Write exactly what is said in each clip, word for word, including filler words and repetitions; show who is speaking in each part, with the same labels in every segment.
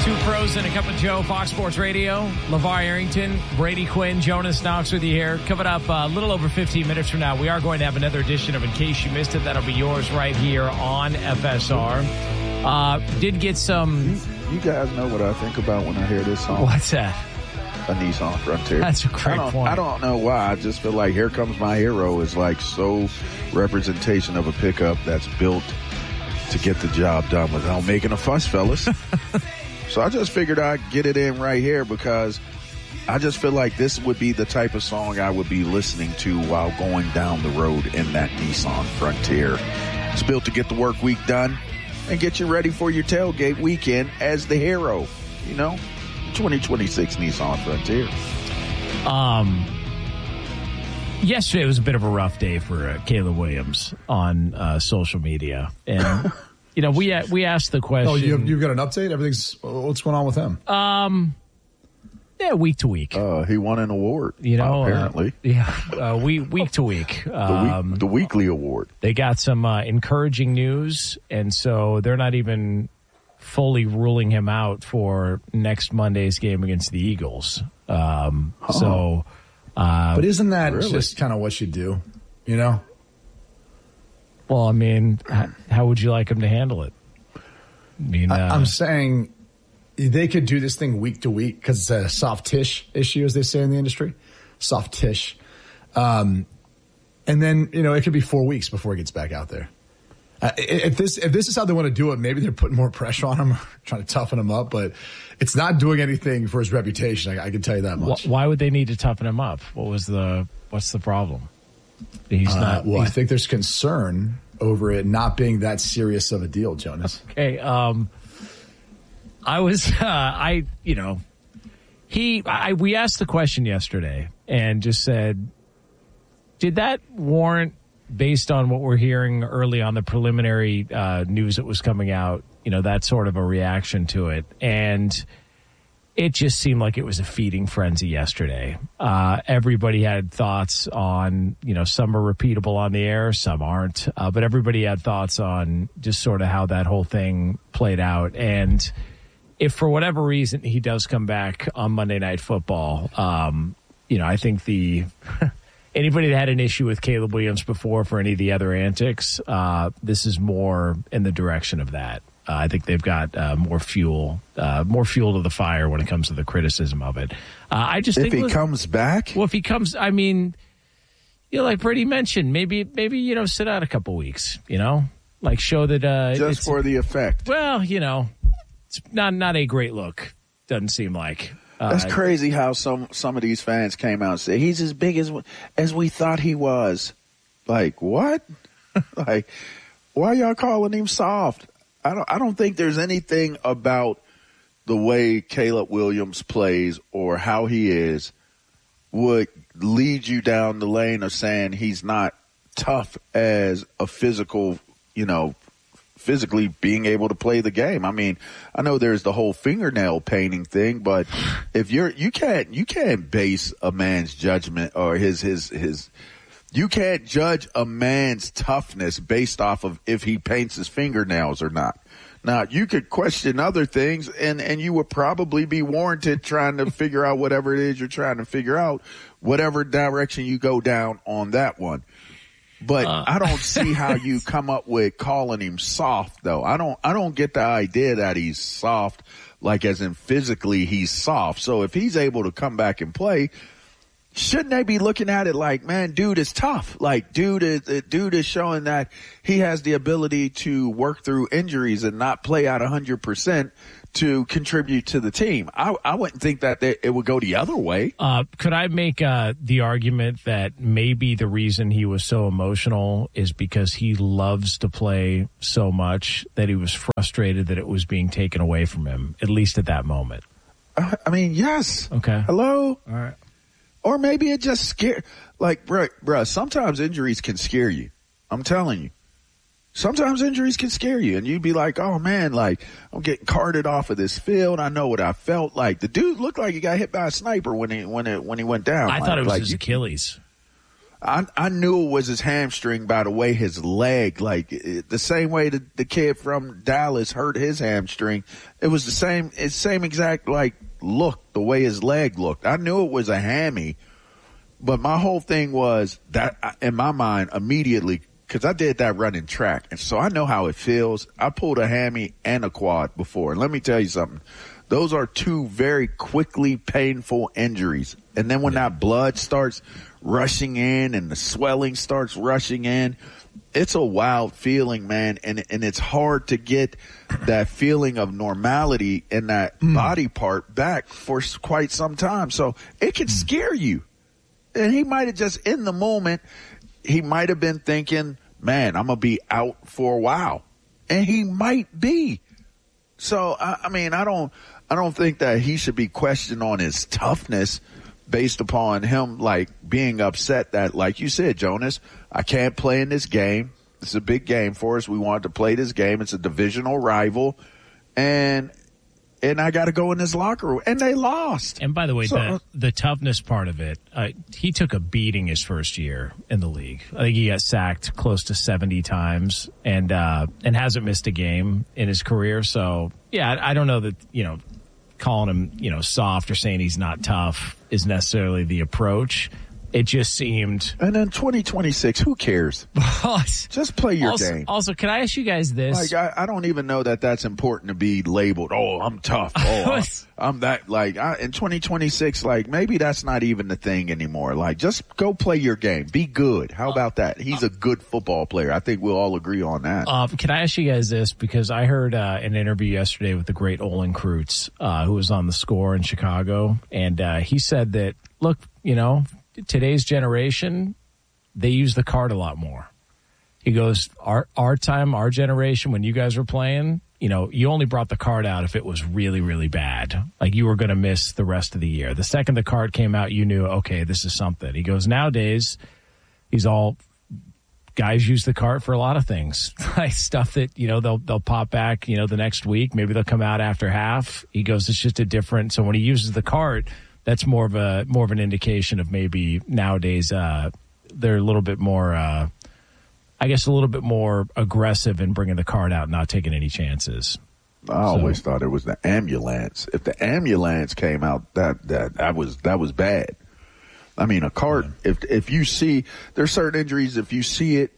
Speaker 1: Two pros and a cup of Joe, Fox Sports Radio. LeVar Arrington, Brady Quinn, Jonas Knox with you here. Coming up uh, a little over fifteen minutes from now, we are going to have another edition of In Case You Missed It. That'll be yours right here on F S R. Uh, did get some...
Speaker 2: You, you guys know what I think about when I hear this song?
Speaker 1: What's that?
Speaker 2: A Nissan Frontier.
Speaker 1: That's a great
Speaker 2: I don't,
Speaker 1: point.
Speaker 2: I don't know why. I just feel like Here Comes My Hero is like so representation of a pickup that's built to get the job done without making a fuss, fellas. So I just figured I'd get it in right here because I just feel like this would be the type of song I would be listening to while going down the road in that Nissan Frontier. It's built to get the work week done and get you ready for your tailgate weekend as the hero. You know, twenty twenty-six Nissan Frontier.
Speaker 1: Um, yesterday was a bit of a rough day for uh, Caleb Williams on uh, social media. And... You know, we we asked the question.
Speaker 3: Oh, you have, you've got an update? Everything's, what's going on with him?
Speaker 1: Um, yeah, week to week.
Speaker 2: Uh, he won an award,
Speaker 1: you know,
Speaker 2: apparently.
Speaker 1: Uh, yeah, uh, we, week to week. Um,
Speaker 2: the, week, the weekly award.
Speaker 1: They got some uh, encouraging news, and so they're not even fully ruling him out for next Monday's game against the Eagles. Um, oh. So, uh,
Speaker 3: But isn't that
Speaker 2: really?
Speaker 3: just kind of what you do, you know?
Speaker 1: Well, I mean, how, how would you like him to handle it? I mean, uh,
Speaker 3: I'm saying they could do this thing week to week because it's a soft-ish issue, as they say in the industry. Soft-ish. Um, and then, you know, it could be four weeks before he gets back out there. Uh, if this if this is how they want to do it, maybe they're putting more pressure on him, trying to toughen him up, but it's not doing anything for his reputation. I, I can tell you that much.
Speaker 1: Why would they need to toughen him up? What was the what's the problem? He's
Speaker 3: uh,
Speaker 1: not.
Speaker 3: Well,
Speaker 1: he's,
Speaker 3: I think there's concern over it not being that serious of a deal, Jonas.
Speaker 1: Okay. Um, I was, uh, I, you know, he, I, we asked the question yesterday and just said, did that warrant, based on what we're hearing early on the preliminary uh, news that was coming out, you know, that sort of a reaction to it? And it just seemed like it was a feeding frenzy yesterday. Uh, everybody had thoughts on, you know, some are repeatable on the air, some aren't. Uh, but everybody had thoughts on just sort of how that whole thing played out. And if for whatever reason he does come back on Monday Night Football, um, you know, I think the anybody that had an issue with Caleb Williams before for any of the other antics, uh, this is more in the direction of that. Uh, I think they've got uh, more fuel, uh, more fuel to the fire when it comes to the criticism of it. Uh, I just
Speaker 2: if
Speaker 1: think
Speaker 2: he
Speaker 1: look,
Speaker 2: comes back,
Speaker 1: well, if he comes, I mean, you know, like Brady mentioned, maybe, maybe you know, sit out a couple weeks, you know, like show that uh,
Speaker 2: just
Speaker 1: it's,
Speaker 2: for the effect.
Speaker 1: Well, you know, it's not not a great look. Doesn't seem like. Uh,
Speaker 2: That's crazy how some some of these fans came out and said he's as big as as we thought he was. Like what? Like why y'all calling him soft? I don't, I don't think there's anything about the way Caleb Williams plays or how he is would lead you down the lane of saying he's not tough as a physical, you know, physically being able to play the game. I mean, I know there's the whole fingernail painting thing, but if you're, you can't, you can't base a man's judgment or his, his, his, you can't judge a man's toughness based off of if he paints his fingernails or not. Now, you could question other things, and, and you would probably be warranted trying to figure out whatever it is you're trying to figure out, whatever direction you go down on that one. But uh. I don't see how you come up with calling him soft, though. I don't, I don't get the idea that he's soft, like as in physically he's soft. So if he's able to come back and play, shouldn't they be looking at it like, man, dude is tough. Like, dude is, dude is showing that he has the ability to work through injuries and not play at one hundred percent to contribute to the team. I, I wouldn't think that they, it would go the other way.
Speaker 1: Uh, could I make uh, the argument that maybe the reason he was so emotional is because he loves to play so much that he was frustrated that it was being taken away from him, at least at that moment?
Speaker 2: I, I mean, yes.
Speaker 1: Okay.
Speaker 2: Hello?
Speaker 1: All right.
Speaker 2: Or maybe it just scared, like, bruh, bruh, sometimes injuries can scare you. I'm telling you. Sometimes injuries can scare you, and you'd be like, oh, man, like, I'm getting carted off of this field. I know what I felt like. The dude looked like he got hit by a sniper when he when it, when he went down.
Speaker 1: I
Speaker 2: like,
Speaker 1: thought it was
Speaker 2: like
Speaker 1: his
Speaker 2: you,
Speaker 1: Achilles.
Speaker 2: I, I knew it was his hamstring by the way his leg, like it, the same way that the kid from Dallas hurt his hamstring. It was the same, it's same exact like look, the way his leg looked. I knew it was a hammy, but my whole thing was that in my mind immediately, because I did that running track, and so I know how it feels. I pulled a hammy and a quad before, and let me tell you something. Those are two very quickly painful injuries. And then when that blood starts rushing in and the swelling starts rushing in, it's a wild feeling, man. And and it's hard to get that feeling of normality in that mm. body part back for quite some time. So it can scare you. And he might have just, in the moment, he might have been thinking, man, I'm going to be out for a while. And he might be. So, I, I mean, I don't, I don't think that he should be questioned on his toughness based upon him, like, being upset that, like you said, Jonas, I can't play in this game. It's a big game for us. We wanted to play this game. It's a divisional rival. And and I got to go in this locker room. And they lost.
Speaker 1: And by the way,
Speaker 2: so,
Speaker 1: the, the toughness part of it, uh, he took a beating his first year in the league. I think he got sacked close to seventy times and uh, and hasn't missed a game in his career. So, yeah, I, I don't know that, you know, calling him, you know, soft or saying he's not tough is necessarily the approach. It just seemed.
Speaker 2: And then twenty twenty-six, who cares? Just play your
Speaker 1: also,
Speaker 2: game.
Speaker 1: Also, can I ask you guys this?
Speaker 2: Like, I, I don't even know that that's important to be labeled. Oh, I'm tough. Oh, I'm, I'm that. Like, I, in twenty twenty-six, like, maybe that's not even the thing anymore. Like, just go play your game. Be good. How about that? He's a good football player. I think we'll all agree on that.
Speaker 1: Uh, can I ask you guys this? Because I heard uh, an interview yesterday with the great Olin Kreutz, uh, who was on The Score in Chicago. And uh, he said that, look, you know, today's generation, they use the card a lot more. He goes, our our time, our generation, when you guys were playing, you know, you only brought the card out if it was really, really bad. Like you were going to miss the rest of the year. The second the card came out, you knew, okay, this is something. He goes, nowadays, he's all, guys use the card for a lot of things. Like stuff that, you know, they'll they'll pop back, you know, the next week. Maybe they'll come out after half. He goes, it's just a different, so when he uses the card, that's more of a more of an indication of maybe nowadays uh, they're a little bit more, uh, I guess, a little bit more aggressive in bringing the card out, and not taking any chances.
Speaker 2: I always so. thought it was the ambulance. If the ambulance came out, that that that was that was bad. I mean, a cart. Yeah. If if you see there's certain injuries, if you see it,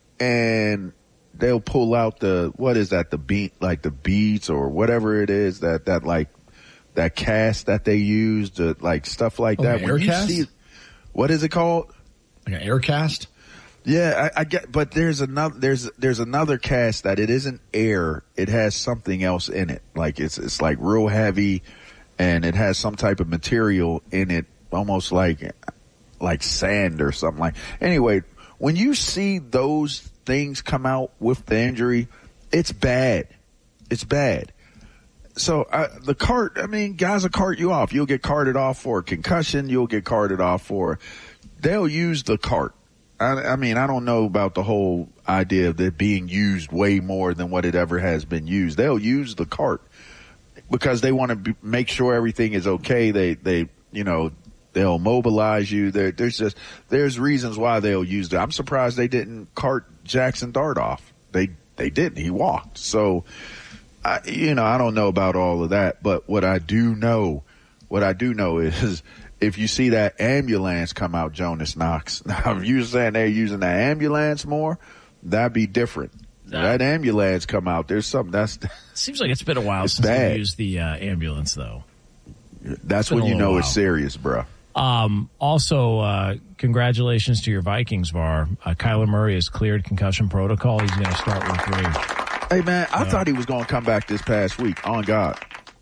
Speaker 2: and they'll pull out the what is that the beat like the beads or whatever it is that that like. That cast that they used, uh, like stuff like
Speaker 3: oh,
Speaker 2: that.
Speaker 3: When you
Speaker 2: cast? see, what is it called?
Speaker 3: Like an air cast?
Speaker 2: Yeah, I, I get, but there's another, there's, there's another cast that it isn't air. It has something else in it. Like it's, it's like real heavy and it has some type of material in it, almost like, like sand or something like. Anyway, when you see those things come out with the injury, it's bad. It's bad. So uh, the cart, I mean, guys will cart you off. You'll get carted off for a concussion. You'll get carted off for, they'll use the cart. I, I mean, I don't know about the whole idea of it being used way more than what it ever has been used. They'll use the cart because they want to be, make sure everything is okay. They, they, you know, they'll mobilize you. There, there's just, there's reasons why they'll use it. I'm surprised they didn't cart Jackson Dart off. They, they didn't. He walked. So, I, you know, I don't know about all of that, but what I do know, what I do know is if you see that ambulance come out, Jonas Knox, now if you're saying they're using the ambulance more, that'd be different. That, that ambulance come out, there's something that's.
Speaker 1: Seems like it's been a while since
Speaker 2: bad.
Speaker 1: they used the uh, ambulance, though.
Speaker 2: That's when you know while. It's serious, bro.
Speaker 1: Um, also, uh, congratulations to your Vikings, V A R. Uh, Kyler Murray has cleared concussion protocol. He's going to start week three.
Speaker 2: Hey, man, I uh, thought he was going to come back this past week. On God.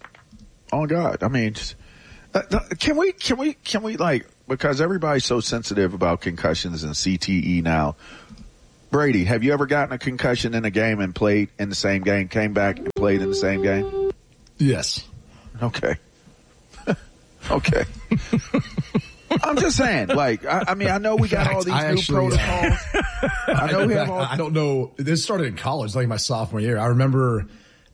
Speaker 2: On God. I mean, just, uh, can we, can we, can we, like, because everybody's so sensitive about concussions and C T E now. Brady, have you ever gotten a concussion in a game and played in the same game, came back and played in the same game?
Speaker 3: Yes.
Speaker 2: Okay. Okay. I'm just saying, like, I, I mean, I know we got all these
Speaker 3: I
Speaker 2: new
Speaker 3: actually,
Speaker 2: protocols.
Speaker 3: Uh,
Speaker 2: I know we have all.
Speaker 3: I don't know. This started in college, like my sophomore year. I remember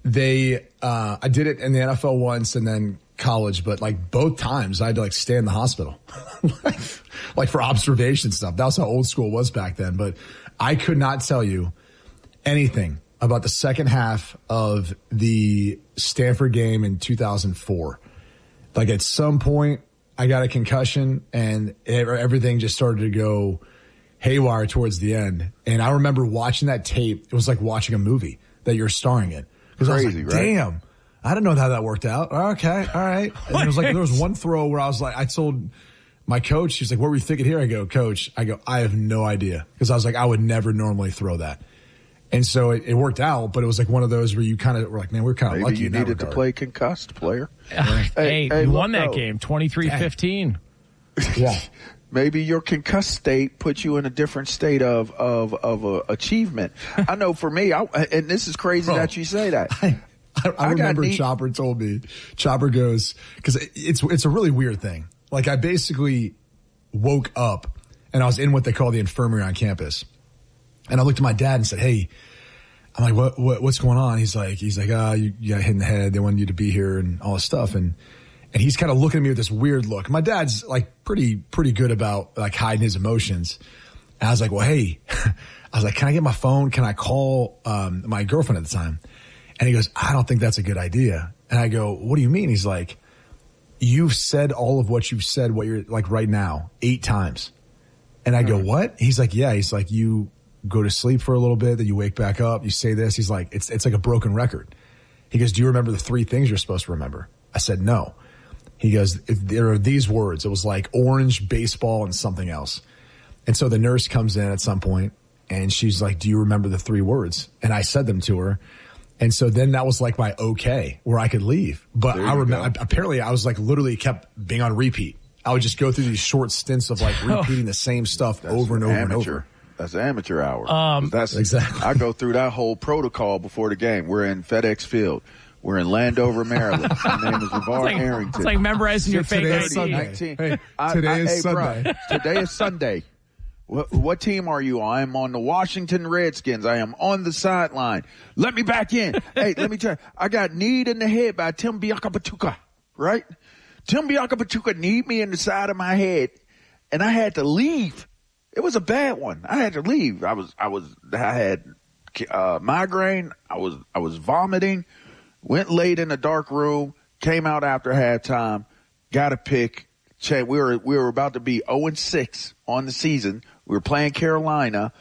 Speaker 3: they, uh, I did it in the N F L once and then college, but like both times I had to like stay in the hospital, like, like for observation stuff. That was how old school was back then. But I could not tell you anything about the second half of the Stanford game in two thousand four. Like at some point I got a concussion and everything just started to go haywire towards the end. And I remember watching that tape. It was like watching a movie that you're starring in. Because I was like,
Speaker 2: right?
Speaker 3: Damn, I didn't know how that worked out. Okay, all right. And there was like, there was one throw where I was like, I told my coach, she's like, what were you thinking here? I go, Coach, I go, I have no idea. Because I was like, I would never normally throw that. And so it, it worked out, but it was like one of those where you kind of were like, man, we're kind of
Speaker 2: Maybe
Speaker 3: lucky.
Speaker 2: you
Speaker 3: in that
Speaker 2: needed to
Speaker 3: regard.
Speaker 2: play concussed, player.
Speaker 1: hey,
Speaker 2: hey,
Speaker 1: you
Speaker 2: hey,
Speaker 1: won
Speaker 2: look,
Speaker 1: that
Speaker 2: though.
Speaker 1: game, twenty-three fifteen.
Speaker 3: Yeah.
Speaker 2: Maybe your concussed state puts you in a different state of of of uh, achievement. I know for me, I, and this is crazy
Speaker 3: Bro,
Speaker 2: that you say that.
Speaker 3: I, I, I
Speaker 2: I got
Speaker 3: remember
Speaker 2: neat-
Speaker 3: Chopper told me, Chopper goes, because it's, it's a really weird thing. Like I basically woke up and I was in what they call the infirmary on campus. And I looked at my dad and said, hey, I'm like, what, what what's going on? He's like, he's like, ah, oh, you, you got hit in the head. They wanted you to be here and all this stuff. And, and he's kind of looking at me with this weird look. My dad's like pretty, pretty good about like hiding his emotions. And I was like, well, hey, I was like, can I get my phone? Can I call, um, my girlfriend at the time? And he goes, I don't think that's a good idea. And I go, what do you mean? He's like, you've said all of what you've said, what you're like right now, eight times. And I go, what? He's like, yeah. He's like, you go to sleep for a little bit, then you wake back up, you say this. He's like, it's, it's like a broken record. He goes, do you remember the three things you're supposed to remember? I said, no. He goes, if there are these words. It was like orange, baseball, and something else. And so the nurse comes in at some point and she's like, do you remember the three words? And I said them to her. And so then that was like my okay, where I could leave. But
Speaker 2: There
Speaker 3: I
Speaker 2: you
Speaker 3: remember,
Speaker 2: go.
Speaker 3: apparently I was like literally kept being on repeat. I would just go through these short stints of like repeating the same stuff over and over
Speaker 2: amateur.
Speaker 3: and over.
Speaker 2: That's amateur hour.
Speaker 1: Um,
Speaker 2: That's
Speaker 3: Exactly.
Speaker 2: I go through that whole protocol before the game. We're in FedEx Field. We're in Landover, Maryland. My name is LeVar
Speaker 1: It's like,
Speaker 2: Arrington.
Speaker 1: it's like memorizing your fake
Speaker 3: Today
Speaker 1: I
Speaker 3: is
Speaker 1: D.
Speaker 3: Sunday.
Speaker 2: nineteen.
Speaker 3: Hey,
Speaker 2: I-
Speaker 3: today
Speaker 2: I-
Speaker 3: is
Speaker 2: hey,
Speaker 3: Sunday.
Speaker 2: bruh, today is Sunday. What, what team are you on? I am on the Washington Redskins. I am on the sideline. Let me back in. Hey, let me tell you. I got kneed in the head by Tim Biakapatuka, right? Tim Biakapatuka kneed me in the side of my head, and I had to leave. It was a bad one. I had to leave. I was, I was, I had uh, migraine. I was, I was vomiting. Went late in a dark room. Came out after halftime. Got a pick. Check. We were, we were about to be oh and six on the season. We were playing Carolina.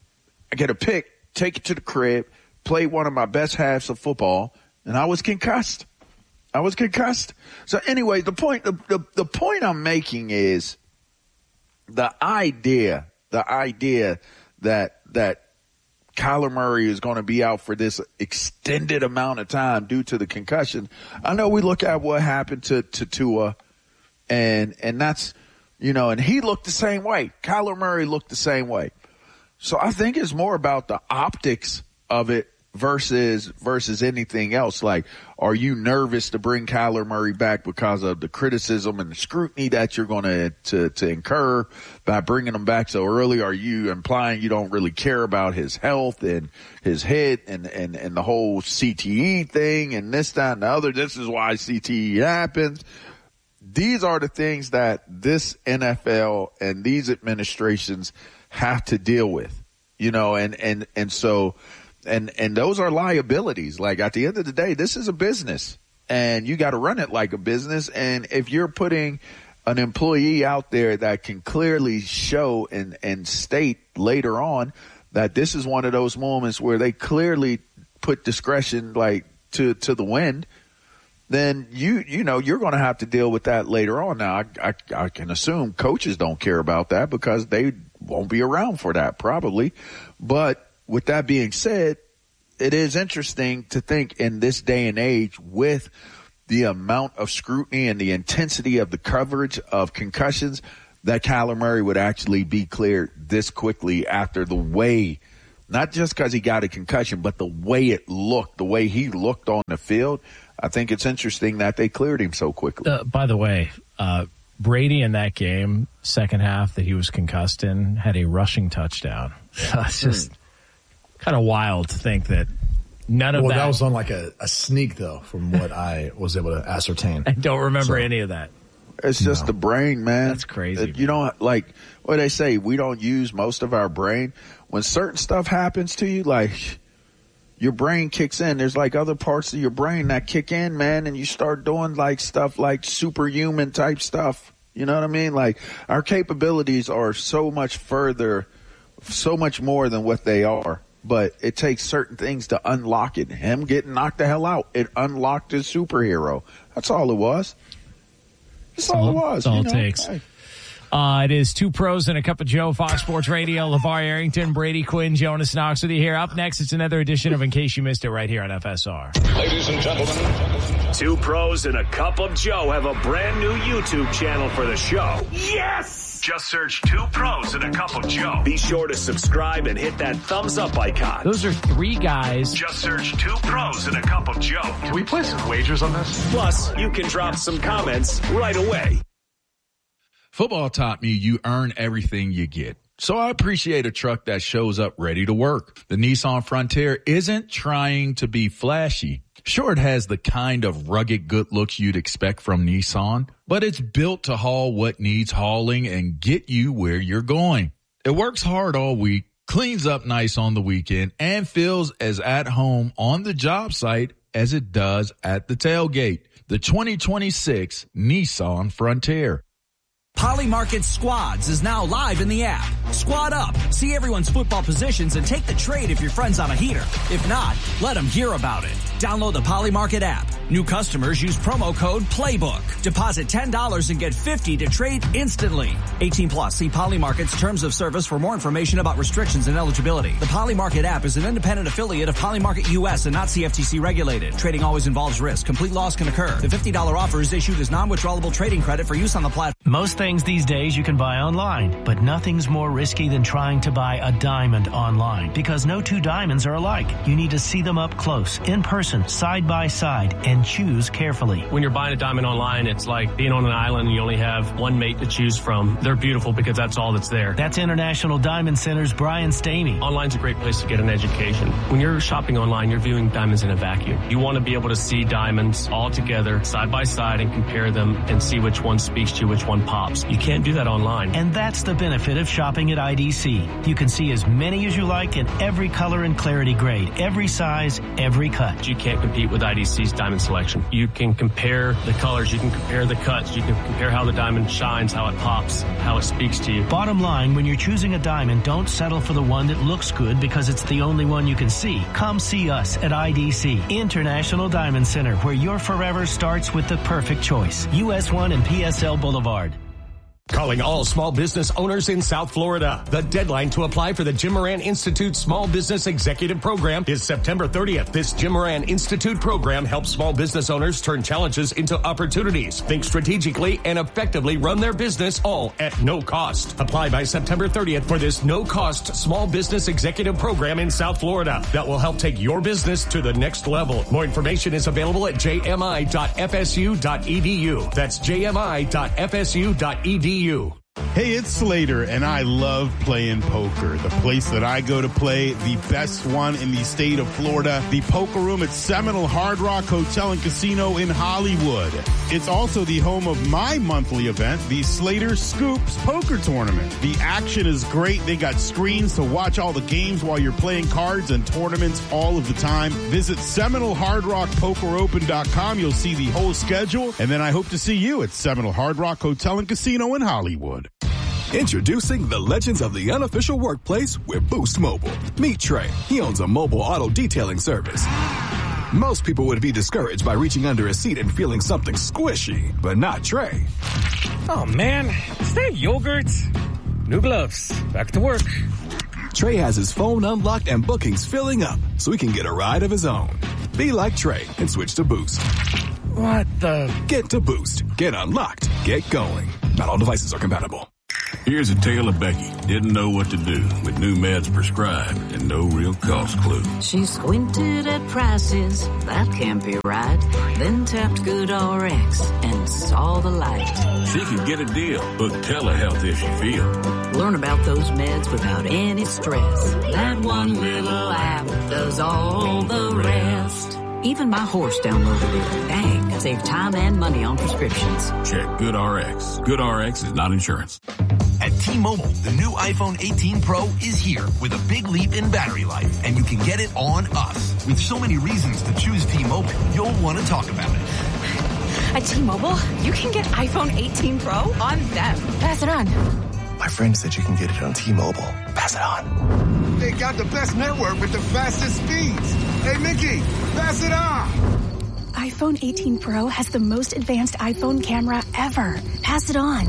Speaker 2: I get a pick, take it to the crib, play one of my best halves of football, and I was concussed. I was concussed. So anyway, the point, the, the, the point I'm making is the idea, the idea that, that Kyler Murray is going to be out for this extended amount of time due to the concussion. I know we look at what happened to, to Tua and, and that's, you know, and he looked the same way. Kyler Murray looked the same way. So I think it's more about the optics of it versus versus anything else. Like, are you nervous to bring Kyler Murray back because of the criticism and the scrutiny that you're going to to to incur by bringing him back so early? Are you implying you don't really care about his health and his head and and and the whole C T E thing and this, that, and the other? This is why C T E happens. These are the things that this N F L and these administrations have to deal with, you know, and, and, and so, and, and those are liabilities. Like at the end of the day, this is a business and you got to run it like a business. And if you're putting an employee out there that can clearly show and, and state later on that this is one of those moments where they clearly put discretion like to, to the wind, then you you know you're going to have to deal with that later on. Now, I, I, I can assume coaches don't care about that because they won't be around for that probably. But with that being said, it is interesting to think in this day and age with the amount of scrutiny and the intensity of the coverage of concussions that Kyler Murray would actually be cleared this quickly after the way, not just because he got a concussion, but the way it looked, the way he looked on the field. I think it's interesting that they cleared him so quickly.
Speaker 1: Uh, by the way, uh, Brady in that game, second half that he was concussed in, had a rushing touchdown. So it's just mm. kind of wild to think that None of
Speaker 3: well,
Speaker 1: that.
Speaker 3: Well, that was on like a, a sneak, though, from what I was able to ascertain.
Speaker 1: I don't remember
Speaker 3: so,
Speaker 1: any of that.
Speaker 2: It's just no. the brain, man.
Speaker 1: That's crazy.
Speaker 2: It, you don't, like, what they say, we don't use most of our brain. When certain stuff happens to you, like, your brain kicks in. There's, like, other parts of your brain that kick in, man, and you start doing, like, stuff like superhuman type stuff. You know what I mean? Like, our capabilities are so much further, so much more than what they are. But it takes certain things to unlock it. Him getting knocked the hell out, it unlocked his superhero. That's all it was. That's all, all it was.
Speaker 1: That's all
Speaker 2: you
Speaker 1: it
Speaker 2: know?
Speaker 1: takes.
Speaker 2: Hey.
Speaker 1: Uh, it is Two Pros and a Cup of Joe, Fox Sports Radio. LeVar Arrington, Brady Quinn, Jonas Knox with you here. Up next, it's another edition of In Case You Missed It right here on F S R.
Speaker 4: Ladies and gentlemen,
Speaker 5: Two Pros and a Cup of Joe have a brand new YouTube channel for the show. Yes! Just search Two Pros and a Cup of Joe. Be sure to subscribe and hit that thumbs up icon.
Speaker 1: Those are three guys.
Speaker 5: Just search Two Pros and a Cup of Joe.
Speaker 4: Can we play some wagers on this?
Speaker 5: Plus, you can drop some comments right away.
Speaker 6: Football taught me you earn everything you get. So I appreciate a truck that shows up ready to work. The Nissan Frontier isn't trying to be flashy. Sure, it has the kind of rugged good looks you'd expect from Nissan, but it's built to haul what needs hauling and get you where you're going. It works hard all week, cleans up nice on the weekend, and feels as at home on the job site as it does at the tailgate. The twenty twenty-six Nissan Frontier.
Speaker 7: Poly Market Squads is now live in the app. Squad up, see everyone's football positions, and take the trade if your friend's on a heater. If not, let them hear about it. Download the Poly Market app. New customers use promo code PLAYBOOK. Deposit ten dollars and get fifty dollars to trade instantly. eighteen plus. See Poly Market's terms of service for more information about restrictions and eligibility. The Poly Market app is an independent affiliate of Poly Market U S and not C F T C regulated. Trading always involves risk. Complete loss can occur. The fifty dollars offer is issued as non-withdrawable trading credit for use on the platform.
Speaker 8: Most things these days you can buy online, but nothing's more risky than trying to buy a diamond online, because no two diamonds are alike. You need to see them up close, in person, side by side, and choose carefully.
Speaker 9: When you're buying a diamond online, it's like being on an island and you only have one mate to choose from. They're beautiful because that's all that's there.
Speaker 8: That's International Diamond Center's Brian Stamey.
Speaker 9: Online's a great place to get an education. When you're shopping online, you're viewing diamonds in a vacuum. You want to be able to see diamonds all together, side by side, and compare them and see which one speaks to you, which one pops. You can't do that online.
Speaker 8: And that's the benefit of shopping at I D C. You can see as many as you like in every color and clarity grade, every size, every cut.
Speaker 9: You can't compete with I D C's diamond selection. You can compare the colors, you can compare the cuts, you can compare how the diamond shines, how it pops, how it speaks to you.
Speaker 8: Bottom line, when you're choosing a diamond, don't settle for the one that looks good because it's the only one you can see. Come see us at I D C, International Diamond Center, where your forever starts with the perfect choice. U S one and P S L Boulevard.
Speaker 10: Calling all small business owners in South Florida. The deadline to apply for the Jim Moran Institute Small Business Executive Program is September thirtieth. This Jim Moran Institute program helps small business owners turn challenges into opportunities, think strategically, and effectively run their business, all at no cost. Apply by September thirtieth for this no-cost small business executive program in South Florida that will help take your business to the next level. More information is available at j m i dot f s u dot e d u. That's j m i dot f s u dot e d u.
Speaker 11: Hey, it's Slater, and I love playing poker. The place that I go to play, the best one in the state of Florida, the Poker Room at Seminole Hard Rock Hotel and Casino in Hollywood. It's also the home of my monthly event, the Slater Scoops Poker Tournament. The action is great. They got screens to watch all the games while you're playing cards and tournaments all of the time. Visit Seminole Hard Rock Poker Open dot com. You'll see the whole schedule, and then I hope to see you at Seminole Hard Rock Hotel and Casino in Hollywood.
Speaker 12: Introducing the legends of the unofficial workplace with Boost Mobile. Meet Trey. He owns a mobile auto detailing service. Most people would be discouraged by reaching under a seat and feeling something squishy, but not Trey.
Speaker 13: Oh man, is that yogurt? New gloves. Back to work.
Speaker 12: Trey has his phone unlocked and bookings filling up so he can get a ride of his own. Be like Trey and switch to Boost.
Speaker 13: What the?
Speaker 12: Get to Boost. Get unlocked. Get going. Not all devices are compatible.
Speaker 14: Here's a tale of Becky. Didn't know what to do with new meds prescribed and no real cost clue.
Speaker 15: She squinted at prices, that can't be right. Then tapped GoodRx and saw the light.
Speaker 14: She could get a deal. Book telehealth if she feels.
Speaker 15: Learn about those meds without any stress. That one little app does all the rest. Even my horse downloaded it. Dang, save time and money on prescriptions.
Speaker 14: Check GoodRx. GoodRx is not insurance.
Speaker 16: At T-Mobile, the new iPhone eighteen Pro is here with a big leap in battery life, and you can get it on us. With so many reasons to choose T-Mobile, you'll want to talk about it.
Speaker 17: At T-Mobile, you can get iPhone eighteen Pro on them. Pass it on.
Speaker 18: My friend said you can get it on T-Mobile. Pass it on.
Speaker 19: They got the best network with the fastest speeds. Hey, Mickey, pass it on.
Speaker 17: iPhone eighteen Pro has the most advanced iPhone camera ever. Pass it on.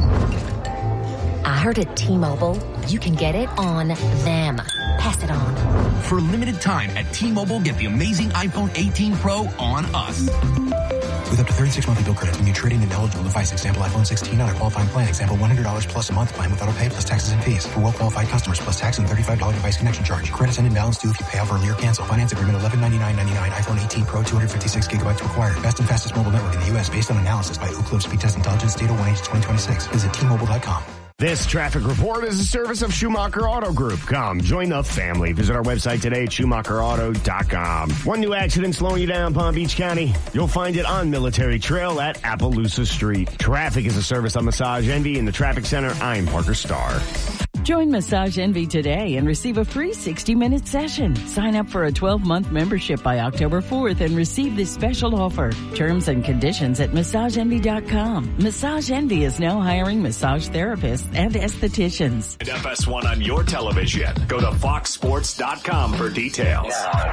Speaker 20: I heard at T-Mobile, you can get it on them. Pass it on.
Speaker 16: For a limited time at T-Mobile, get the amazing iPhone eighteen Pro on us.
Speaker 18: With up to thirty-six monthly bill credits when you trade in an eligible device. Example, iPhone sixteen on a qualifying plan. Example, one hundred dollars plus a month plan with auto pay plus taxes and fees. For well-qualified customers plus tax and thirty-five dollars device connection charge. Credits and imbalance due if you pay off early or cancel. Finance agreement eleven ninety-nine ninety-nine. iPhone eighteen Pro, two hundred fifty-six gigabytes required. Best and fastest mobile network in the U S based on analysis by Ookla Speed Test Intelligence. Data one H twenty twenty-six. Visit T Mobile dot com.
Speaker 21: This traffic report is a service of Schumacher Auto Group. Come, join the family. Visit our website today at Schumacher Auto dot com. One new accident slowing you down, Palm Beach County. You'll find it on Military Trail at Appaloosa Street. Traffic is a service on Massage Envy in the Traffic Center. I'm Parker Starr.
Speaker 22: Join Massage Envy today and receive a free sixty-minute session. Sign up for a twelve-month membership by October fourth and receive this special offer. Terms and conditions at massage envy dot com. Massage Envy is now hiring massage therapists and estheticians.
Speaker 5: And F S one on your television. Go to fox sports dot com for details.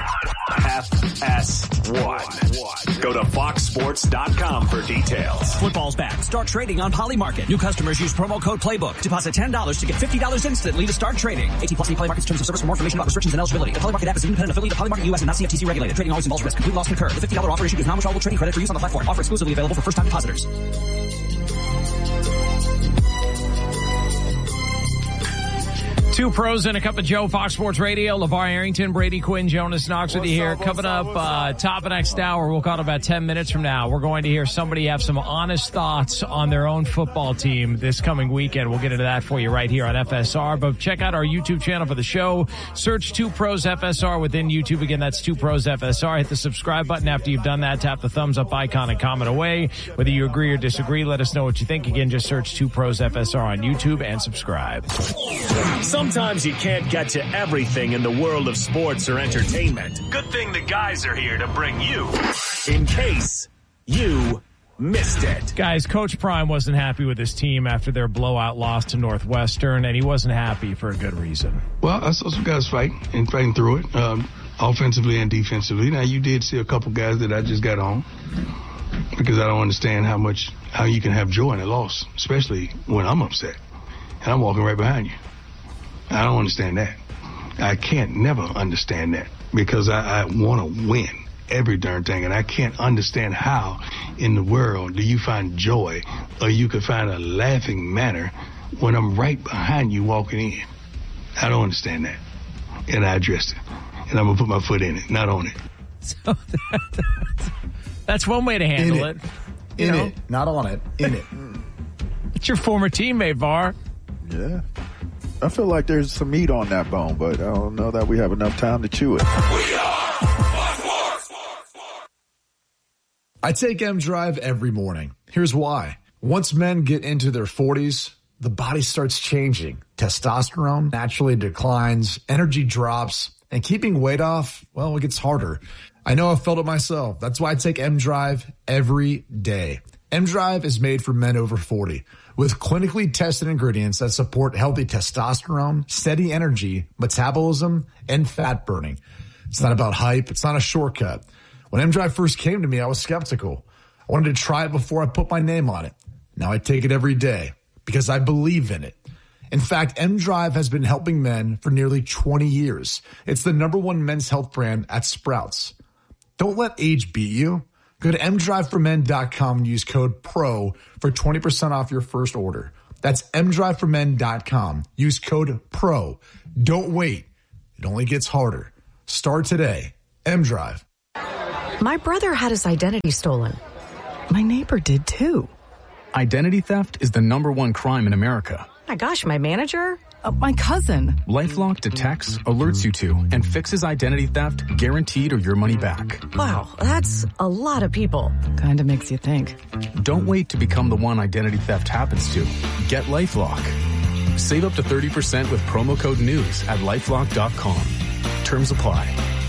Speaker 5: F S one. Go to fox sports dot com for details.
Speaker 7: Football's back. Start trading on Polymarket. New customers use promo code Playbook. Deposit ten dollars to get fifty dollars instantly to start trading. eighteen plus Polymarket's terms of service. For more information about restrictions and eligibility. The Polymarket app is an independent affiliate of Polymarket U S and not C F T C regulated. Trading always involves risk. Complete loss concurred. The fifty dollars offer issued is non-withdrawable trading credit for use on the platform. Offer exclusively available for first-time depositors.
Speaker 1: Two pros and a cup of Joe, Fox Sports Radio. LeVar Arrington, Brady Quinn, Jonas Knox with you here. Coming up, uh, top of next hour, we'll call it about ten minutes from now. We're going to hear somebody have some honest thoughts on their own football team this coming weekend. We'll get into that for you right here on F S R. But check out our YouTube channel for the show. Search Two Pros F S R within YouTube. Again, that's Two Pros F S R. Hit the subscribe button after you've done that. Tap the thumbs up icon and comment away. Whether you agree or disagree, let us know what you think. Again, just search Two Pros F S R on YouTube and subscribe.
Speaker 5: Sometimes you can't get to everything in the world of sports or entertainment. Good thing the guys are here to bring you in case you missed it.
Speaker 1: Guys, Coach Prime wasn't happy with his team after their blowout loss to Northwestern, and he wasn't happy for a good reason.
Speaker 23: Well, I saw some guys fighting and fighting through it, um, offensively and defensively. Now, you did see a couple guys that I just got on because I don't understand how much, how you can have joy in a loss, especially when I'm upset and I'm walking right behind you. I don't understand that. I can't never understand that because I, I want to win every darn thing, and I can't understand how in the world do you find joy or you could find a laughing manner when I'm right behind you walking in. I don't understand that. And I addressed it. And I'm going to put my foot in it, not on it.
Speaker 1: So that, that's one way to handle
Speaker 3: in it.
Speaker 1: it.
Speaker 3: In
Speaker 1: know?
Speaker 3: it, not on it. In it.
Speaker 1: It's your former teammate, Var.
Speaker 2: Yeah. I feel like there's some meat on that bone, but I don't know that we have enough time to chew it.
Speaker 3: I take M Drive every morning. Here's why. Once men get into their forties, the body starts changing. Testosterone naturally declines, energy drops, and keeping weight off, well, it gets harder. I know I've felt it myself. That's why I take M Drive every day. M Drive is made for men over forty with clinically tested ingredients that support healthy testosterone, steady energy, metabolism, and fat burning. It's not about hype. It's not a shortcut. When M Drive first came to me, I was skeptical. I wanted to try it before I put my name on it. Now I take it every day because I believe in it. In fact, M Drive has been helping men for nearly twenty years. It's the number one men's health brand at Sprouts. Don't let age beat you. Go to m drive for men dot com and use code PRO for twenty percent off your first order. That's m drive for men dot com. Use code PRO. Don't wait. It only gets harder. Start today. M-Drive.
Speaker 4: My brother had his identity stolen. My neighbor did too.
Speaker 6: Identity theft is the number one crime in America.
Speaker 4: My gosh, my manager? Uh, my cousin.
Speaker 6: LifeLock detects, alerts you to, and fixes identity theft guaranteed or your money back.
Speaker 4: Wow, that's a lot of people.
Speaker 22: Kinda makes you think.
Speaker 6: Don't wait to become the one identity theft happens to. Get LifeLock. Save up to thirty percent with promo code NEWS at lifelock dot com. Terms apply.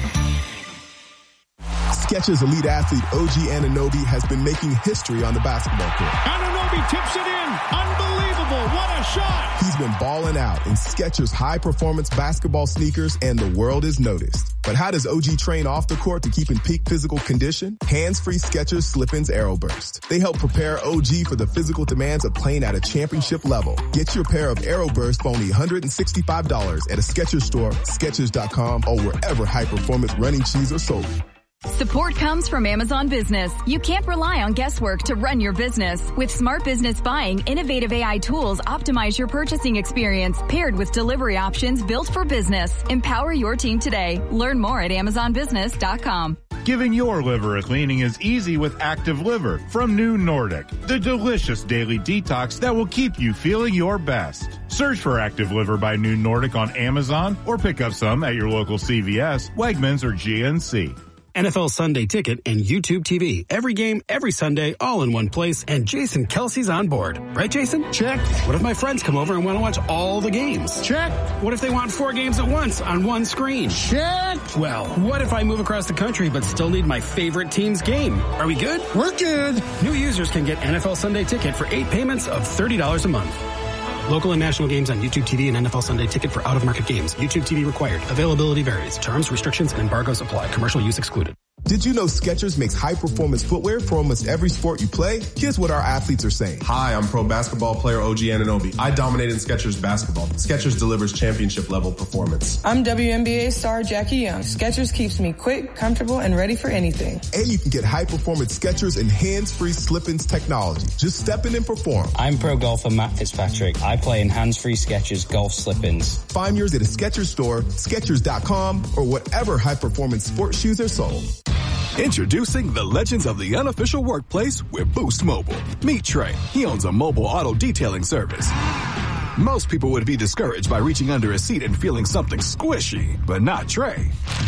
Speaker 9: Skechers elite athlete O G Anunoby has been making history on the basketball court.
Speaker 24: Anunoby tips it in. Unbelievable. What a shot.
Speaker 9: He's been balling out in Skechers high-performance basketball sneakers, and the world is noticed. But how does O G train off the court to keep in peak physical condition? Hands-free Skechers Slip-ins Aeroburst. They help prepare O G for the physical demands of playing at a championship level. Get your pair of Aeroburst for only one hundred sixty-five dollars at a Skechers store, Skechers dot com, or wherever high-performance running shoes are sold.
Speaker 25: Support comes from Amazon Business. You can't rely on guesswork to run your business. With Smart Business Buying, innovative A I tools optimize your purchasing experience, paired with delivery options built for business. Empower your team today. Learn more at amazon business dot com.
Speaker 11: Giving your liver a cleaning is easy with Active Liver from New Nordic, the delicious daily detox that will keep you feeling your best. Search for Active Liver by New Nordic on Amazon or pick up some at your local C V S, Wegmans, or G N C.
Speaker 26: N F L Sunday Ticket and YouTube T V. Every game, every Sunday, all in one place, and Jason Kelsey's on board. Right, Jason?
Speaker 24: Check.
Speaker 26: What if my friends come over and want to watch all the games?
Speaker 24: Check.
Speaker 26: What if they want four games at once on one screen?
Speaker 24: Check.
Speaker 26: Well, what if I move across the country but still need my favorite team's game? Are we good?
Speaker 24: We're good.
Speaker 26: New users can get N F L Sunday Ticket for eight payments of thirty dollars a month. Local and national games on YouTube T V and N F L Sunday Ticket for out-of-market games. YouTube T V required. Availability varies. Terms, restrictions, and embargoes apply. Commercial use excluded.
Speaker 9: Did you know Skechers makes high-performance footwear for almost every sport you play? Here's what our athletes are saying.
Speaker 27: Hi, I'm pro basketball player O G Anunoby. I dominate in Skechers basketball. Skechers delivers championship-level performance.
Speaker 28: I'm W N B A star Jackie Young. Skechers keeps me quick, comfortable, and ready for anything.
Speaker 9: And you can get high-performance Skechers and hands-free slip-ins technology. Just step in and perform.
Speaker 29: I'm pro golfer Matt Fitzpatrick. I play in hands-free Skechers golf slip-ins.
Speaker 9: Find yours at a Skechers store, Skechers dot com, or whatever high-performance sports shoes are sold.
Speaker 12: Introducing the legends of the unofficial workplace with Boost Mobile. Meet Trey. He owns a mobile auto detailing service. Most people would be discouraged by reaching under a seat and feeling something squishy, but not Trey.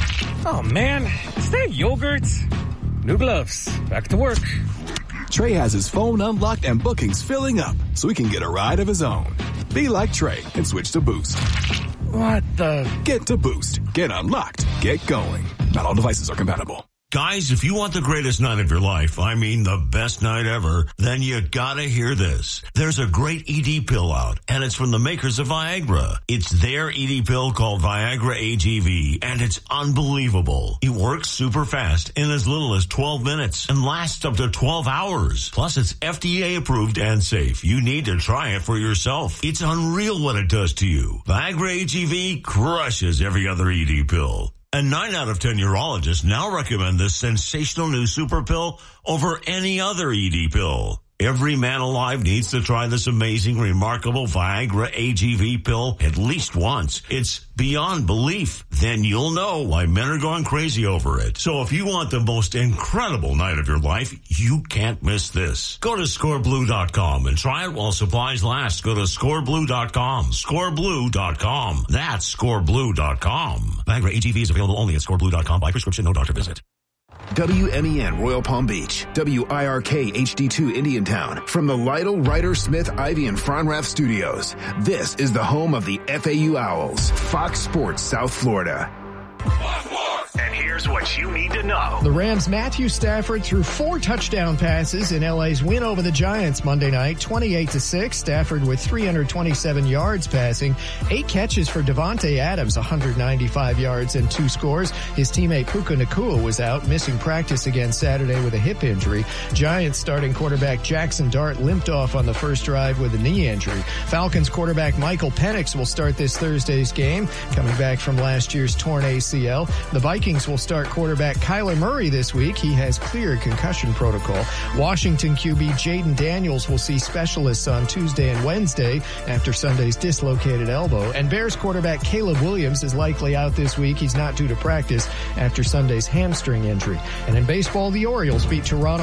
Speaker 13: Oh man, is that yogurt? New gloves. Back to work.
Speaker 12: Trey has his phone unlocked and bookings filling up, so he can get a ride of his own. Be like Trey and switch to Boost.
Speaker 13: What the?
Speaker 12: Get to Boost. Get unlocked. Get going. Not all devices are compatible.
Speaker 30: Guys, if you want the greatest night of your life, I mean the best night ever, then you gotta hear this. There's a great E D pill out, and it's from the makers of Viagra. It's their E D pill called Viagra A G V, and it's unbelievable. It works super fast in as little as twelve minutes and lasts up to twelve hours. Plus, it's F D A approved and safe. You need to try it for yourself. It's unreal what it does to you. Viagra A G V crushes every other E D pill. And nine out of ten urologists now recommend this sensational new super pill over any other E D pill. Every man alive needs to try this amazing, remarkable Viagra A G V pill at least once. It's beyond belief. Then you'll know why men are going crazy over it. So if you want the most incredible night of your life, you can't miss this. Go to score blue dot com and try it while supplies last. Go to score blue dot com. score blue dot com. That's score blue dot com. Viagra A G V is available only at score blue dot com by prescription, no doctor visit.
Speaker 31: W M E N Royal Palm Beach, W I R K H D two Indiantown. From the Lytle, Ryder, Smith, Ivy, and Fronrath studios, this is the home of the F A U Owls, Fox Sports South Florida.
Speaker 5: And here's what you need to know.
Speaker 32: The Rams' Matthew Stafford threw four touchdown passes in L A's win over the Giants Monday night, twenty-eight to six. Stafford with three hundred twenty-seven yards passing, eight catches for Devontae Adams, one hundred ninety-five yards and two scores. His teammate Puka Nacua was out, missing practice again Saturday with a hip injury. Giants starting quarterback Jackson Dart limped off on the first drive with a knee injury. Falcons quarterback Michael Penix will start this Thursday's game, coming back from last year's torn A C L. The Vikings will start quarterback Kyler Murray this week. He has cleared concussion protocol. Washington Q B Jaden Daniels will see specialists on Tuesday and Wednesday after Sunday's dislocated elbow. And Bears quarterback Caleb Williams is likely out this week. He's not due to practice after Sunday's hamstring injury. And in baseball, the Orioles beat Toronto